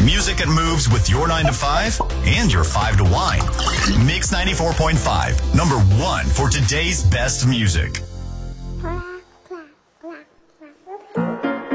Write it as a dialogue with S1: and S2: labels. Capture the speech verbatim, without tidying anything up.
S1: Music that moves with your nine to five and your five to wine. Mix ninety-four point five, number one for today's best music.